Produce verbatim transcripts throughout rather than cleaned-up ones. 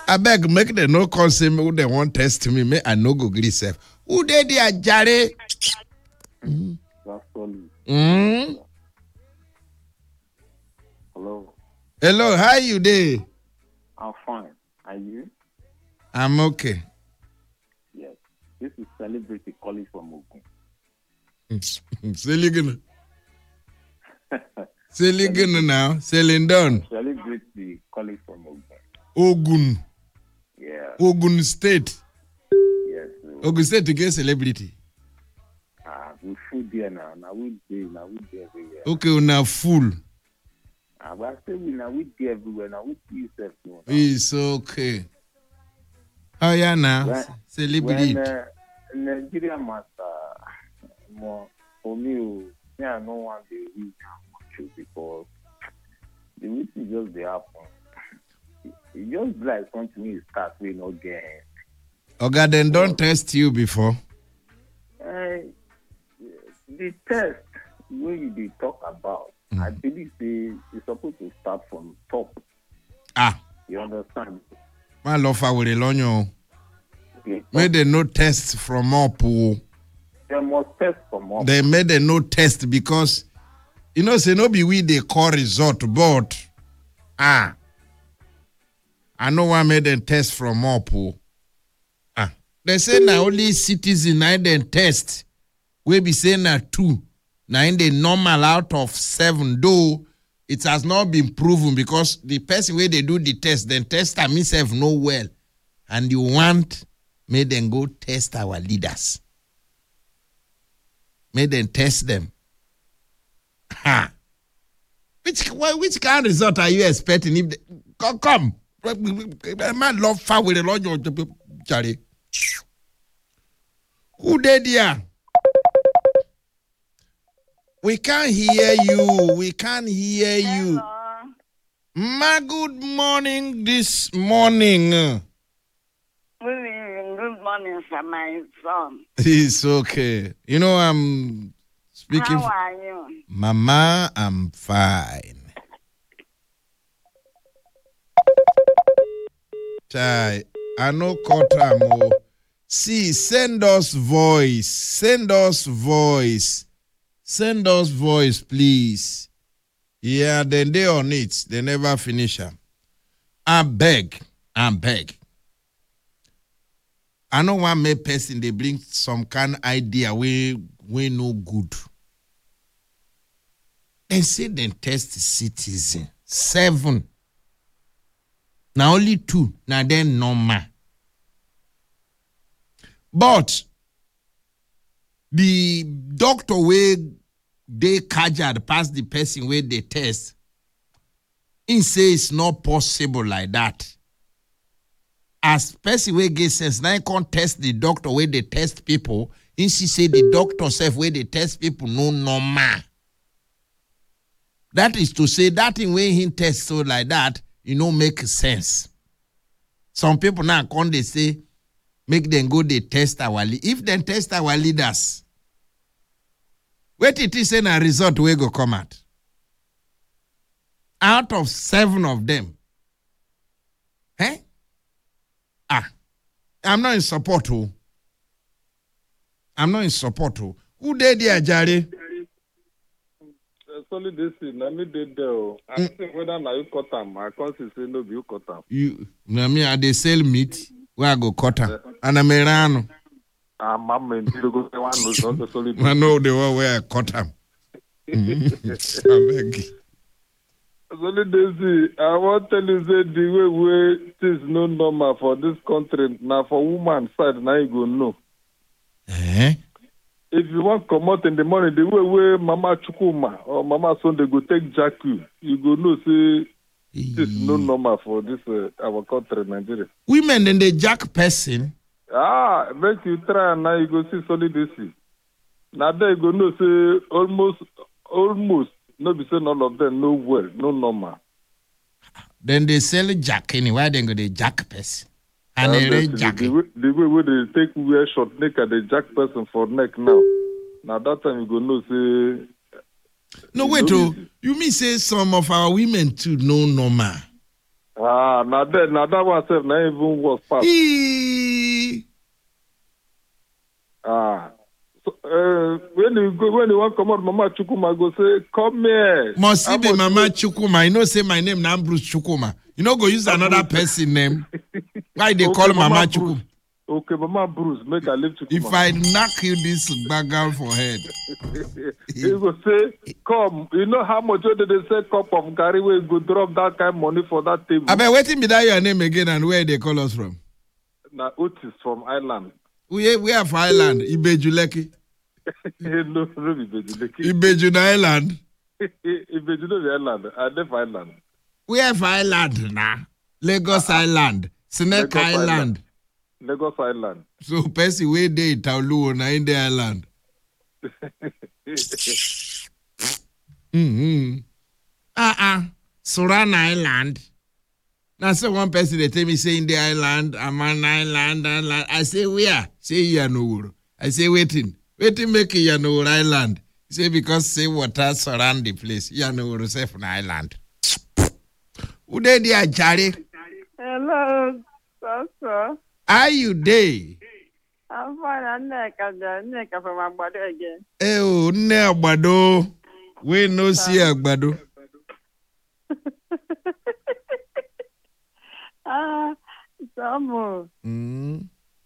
I beg, make them no concern me who they want test me. Me, I no go gree self. Who they there, Jare? Mm. That's solid. Mm. Hello. Hello, how you there? I'm fine. Are you? I'm okay. Yes. This is Celebrity calling from Ogun. Seligin. Seligin now. Selindon. Celebrity calling from Ogun. Ogun. Yeah. Ogun State. Yes. Uh, Ogun State to get celebrity. Ah, we food there now. Now we there. Now we there everywhere. Okay, now full. Ah, but I say we now we there everywhere. Now we see yourself now. It's okay. Oh yeah, now when, celebrity. When uh, Nigeria must uh, more for me, me I don't want the week much because the week is just the happen. It just like something you start with again. Okay, then don't test you before. Uh, the test when you dey talk about, mm. I believe say it's supposed to start from top. Ah, you understand? My love, I will learn you. Made a no test from up. They must test from up. They made a no test because you know say no be we they call result, but ah, I know one made them test from up. Ah, they say now only citizen I then test. We be saying na two. Now in the normal out of seven, though it has not been proven because the person where they do the test, then test himself know well. And you want make them go test our leaders. Make them test them. Ha. Which which kind of result are you expecting? If they, come, come. Man love far with the Lord Charlie. Who did here? We can't hear you. We can't hear you. Hello. Ma, good morning this morning. Good evening. Good morning, sir, my son. It's okay. You know, I'm speaking. How are you? Mama, I'm fine. Chai, I know Kotamo. See, send us voice. Send us voice. Send us voice, please. Yeah, then they on it. They never finish them. I beg. I beg. I know one may person, they bring some kind of idea we we no good. They say they test the citizen. Seven. Now only two. Now then normal. But the doctor where they cajad pass the person where they test, he say it's not possible like that. As person where get sense, now can't test the doctor where they test people, he say the doctor self where they test people no normal. That is to say that thing where he test so like that, you know, make sense. Some people now come they say, make them go they test our leaders. If they test our leaders, wait it is in a result we go come out. Out of seven of them. Eh? Ah. I'm not in support. Oh. I'm not in support. Oh. Who did there, Jerry? Solid this thing, I mean, they do. I think whether now you cut them, I can't say no, you cut them. You, I mean, they sell meat where I go cut them. And I'm around. Ah, mama, you go the one who's on the solid. I know the one where I cut them. I beg. Solid this, I want to tell you that the way where it is no normal for this country, now for woman side, now you go no. Eh? If you want to come out in the morning, the way where Mama Chukuma or Mama Sunday go take jack you, you go no say this is no normal for this uh, our country, Nigeria. Women then the jack person. Ah, make you try and now you go see solid this. Now there you go no say almost, almost, no be saying all of them no well, no normal. Then they sell jack anyway, then go the jack person. And uh, they the, jack. The, the, the way where they take wear short neck and they jack person for neck now. Now that time you go no say. No wait, oh, you mean say some of our women too no normal. Ah, now that now that one self not even was past. Eee. Ah. So, uh, when you go when you want come out, Mama Chukuma go say, come here. Must How be much Mama you- Chukuma. You know, say my name now Bruce Chukuma. You know, go use another person name. Why they call Okay, Mama Bruce. Chukuma? Okay, Mama Bruce, make I live Chukuma. If I knock you this bagger for head. he go say, come. You know how much did they say cup of curry where you go drop that kind of money for that table? I been waiting me that your name again and where they call us from. Now Otis from Ireland. We we are for Island, Ibejuleki. no, no, be Bejuleki. Ibejuna Island. Ibeju no be Ireland. I live Ireland. We are for Island now. Lagos Island. Snake Lagos Island. Island. Lagos Island. So person where they Taulu na in the island. Mm-hmm. Uh-uh. Surana Island. Now so one person they tell me say in the island, I'm an island, island. I say where? Say Yanur. I say waiting. Waiting make Yanur Island. Say because say water surround the place. Yanur safe an island. Who they there, Jari? Hello, Sasa. Are you there? I'm fine. I'm Neka, Neka from Agbado again. Eh, oh, ne agbado. We no see agbado. Ah, some Mm.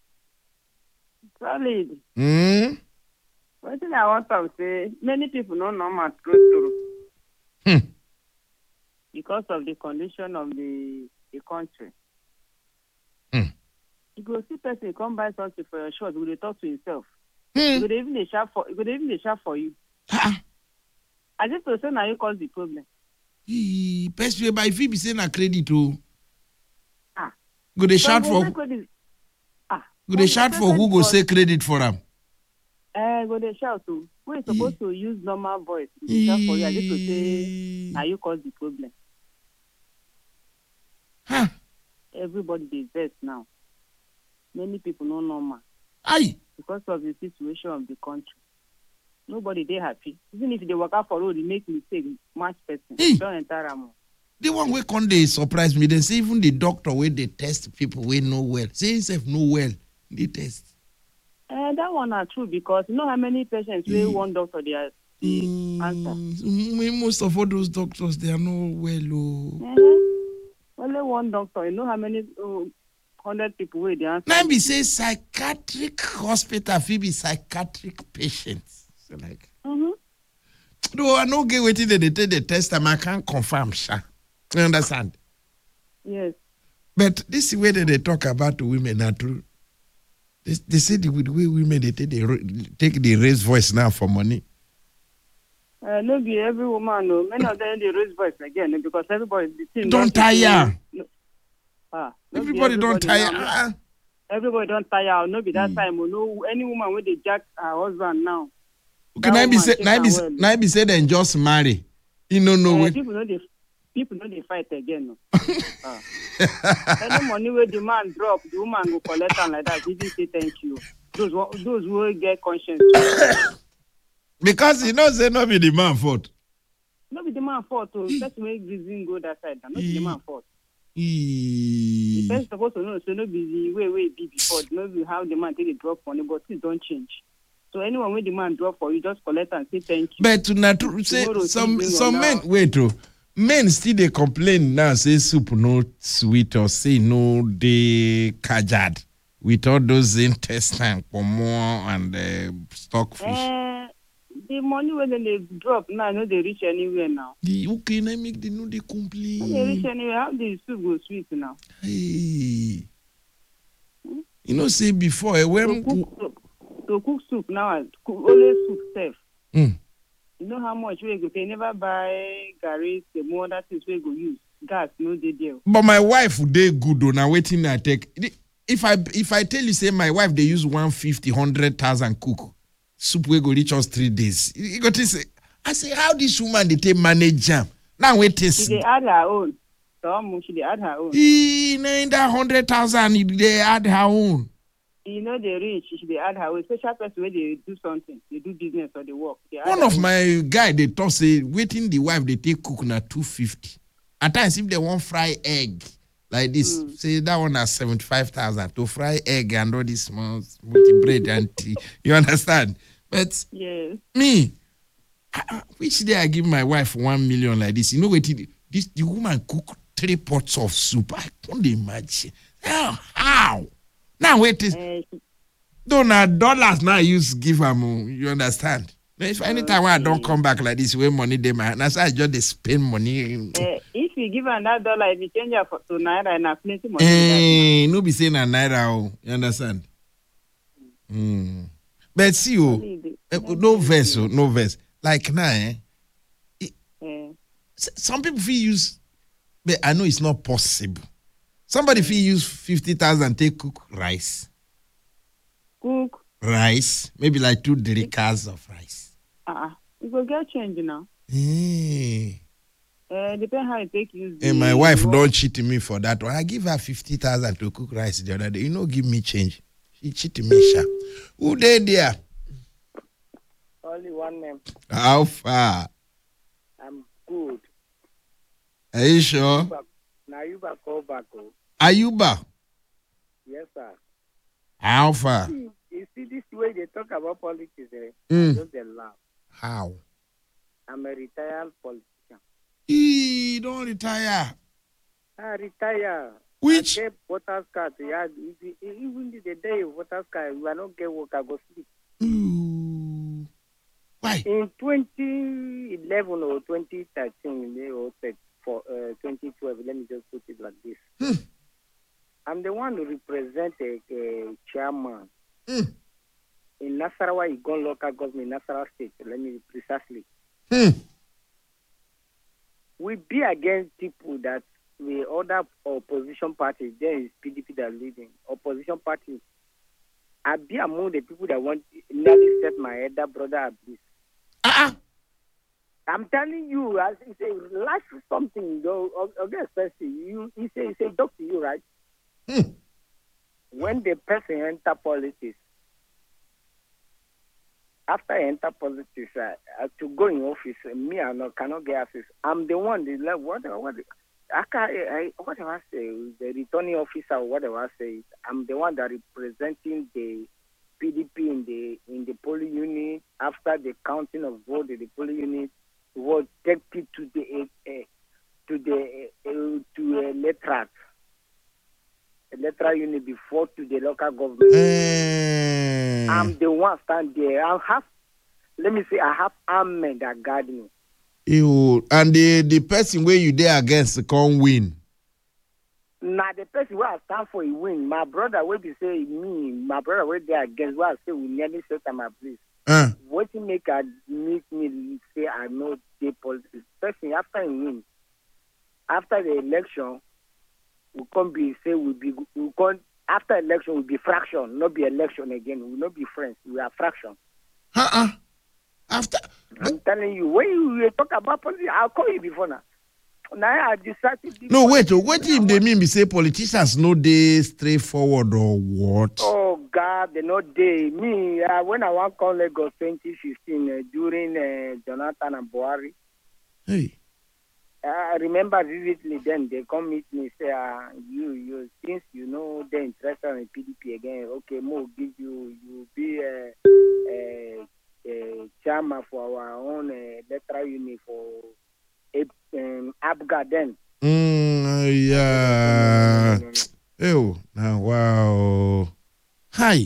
solid. Mm. What thing I want to say, many people don't know my truth Hmm. because of the condition of the the country. Hmm. You go see person come buy something for your shop, you go talk to himself. Hmm. You go even dey sharp for you go even dey sharp for you. Ah. I just to say now you cause the problem. Ee, best way by if you be saying a credit oh. Ah. Go they So shout you for go say credit- Ah. go they shout for who go say credit for them. Eh, go dey shout too. We're supposed to use normal voice to dey shout for you. I just to say now you cause the problem. Huh. Everybody dey vex now. Many people no normal Aye. because of the situation of the country. Nobody dey happy. Even if they work out for road, they make mistake, match person. Hey. Don't enter am. The one way come they surprise me. They say even the doctor where they test people we know well. Say himself know well. They test. Eh, that one are true because you know how many patients wey one doctor dey dey answer. Mm, most of all those doctors they are not well. Oh. Uh-huh. Only one doctor. You know how many uh, hundred people wey dey answer. Now be say psychiatric hospital fit be psychiatric patients. So like, Mm-hmm. no, I no get waiting they they take the test and I can't confirm, sha. You understand? Yes. But this way that they talk about the women are true. They, they say the, the way women they take the ra- take the raise voice now for money. Uh, no be every woman no. Many of them dey raise voice again no, because everybody the thing Don't don tire. No, ah, no be Everybody don't everybody tire. now. Ah. Everybody don't tire. No be that time. Oh, no, any woman wey dey jack her husband now. Okay, That now be woman say take now am be well. now be say then just marry. You know no Uh, way. people no dey people no dey fight again. No. ah. Any money wey the man drop, the woman go collect am like that. He didn't say thank you. Those one- those who get conscience. Because you know say no be the man fault. No be the man fault. Oh, person wey reason go that side. No be the man fault. The Eee. person supposed to know say no be the way wey e be before. No be how the man take dey drop money, but things don change. So anyone wey the man drop for you, just collect and say thank you. But to not to say Tomorrow, some Tuesday or some men now. wait oh, men still they complain now say soup no sweet or say no they kajad with all those intestine pomo and uh, stockfish. Eh, the money wey dem dey drop now no dey reach anywhere now. The okay na make they no they No dey reach complain. anywhere. How the soup go sweet now? Hey. You know say before eh, To when cook soup, to cook soup now, cook only soup sef. mm, You know how much wey you go pay? Never buy garri, semo, other things wey you go use. Gas no dey there. but my wife they good though now waiting I take. If I if I tell you say my wife they use one fifty hundred thousand cook soup we go reach us three days. You got to say I say how this woman they take manage jam now wait She this. dey add her own. Some she dey add her own. E na that hundred thousand they add her own. You know dey reach. She dey add her own. Special person wey dey do something, dey do business or dey work. Dey add One her of own. my guy they talk say waiting the wife they take cook na two fifty. At times if they want fry egg Like this, Mm. say that one has seventy-five thousand to fry egg and all this small multi bread and tea. You understand? But Yes. me, ah, ah, which day I give my wife one million like this, you know what? it- This the woman cook three pots of soup. I can't imagine. How? How? Now wait, is Uh, though now dollars now I use give am. You understand? Now, if anytime when I don't come back like this, where money they man, that's why I just dey spend money. uh, if you give her that dollar, if you change it for, to naira, and plenty money. Eh, no be saying a naira. Oh, you understand? Mm. But see, oh, Only eh, the- no verse, oh, no verse. Like now, eh, Eh, s- some people feel use, but I know it's not possible. Somebody feel use fifty thousand take cook rice, cook. rice, maybe like two drickas of rice. Uh-uh. You go get change now. Eh. Uh, depend how you take use. And the my wife work. don't cheat me for that one. I give her fifty thousand to cook rice the other day. You know, give me change. She cheated me, sha. Who they there? Only one name. How far? I'm good. Are you sure? Now you back call back. Oh. Ayuba. Yes, sir. How far? You see this way they talk about politics, eh? Mm. Just they laugh. How? I'm a retired politician. He don't retire. I retire. Which? I get voters card. Yeah, if you- even the day of voters card, you are not get work, I go sleep. Ooh. Why? In twenty eleven or twenty thirteen, they all said for uh, twenty twelve, let me just put it like this. Hmm. I'm the one who represent a, a chairman Hmm. in Nasarawa, Igon local government, Nasarawa state. Let me precisely. Hmm. We be against people that the other opposition party, there is P D P that leading. Opposition party. I be among the people that want nearly set my elder brother abuse. Uh-uh. I'm telling you, as he say, life is something, though, okay, especially you, he say, he say, talk to you, right? Hmm. When the person enter politics, after I enter politics, uh, uh, to go in office, uh, me I no, cannot get access. I'm the one, the like, what, what, I can, I, whatever I say, the returning officer, whatever I say, I'm the one that representing the P D P in the in the polling unit. After the counting of vote in the polling unit, will take it to the uh, uh, to the uh, to a electorate, electoral unit before to the local government. Eh. I'm the one stand there. I have, let me say, I have armed men that guard me. You and the the person where you there against can't win. Now the person where I stand for a win. My brother will be say me. My brother will there against where I say we nearly set my place. Uh. What you make I make me say I know the politics. Person after he win, after the election, we can't be say we be we can't after election we be fraction, not be election again. We not be friends. We are fraction. Uh-uh. After I'm telling you, when you talk about politics, I'll call you before now. Now I decided. no wait, oh, what if they mean be say politicians no they straightforward or what? Oh God, they not day. Me, uh, when I want call Lagos twenty fifteen uh, during uh, Jonathan and Buhari, Hey. I remember vividly. Then they come meet me, say, uh, "You, you, since you know they're interested in P D P again, okay, more give you, you be a uh, uh, uh, chairman for our own uh, electoral unit for um, Abga then." Mm, yeah. Oh, now wow. Hi.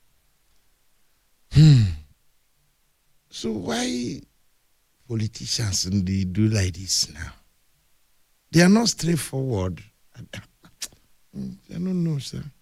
Hmm. So why politicians they do like this now? They are not straightforward. I don't know, sir.